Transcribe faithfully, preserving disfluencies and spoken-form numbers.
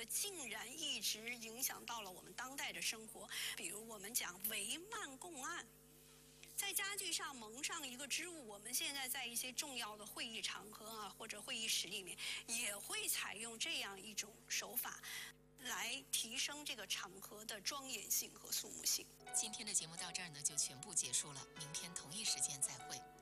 的竟然一直影响到了我们当代的生活。比如我们讲帷幔供案，在家具上蒙上一个织物，我们现在在一些重要的会议场合啊，或者会议室里面，也会采用这样一种手法，来提升这个场合的庄严性和肃穆性。 今天的节目到这儿呢，就全部结束了。明天同一时间再会。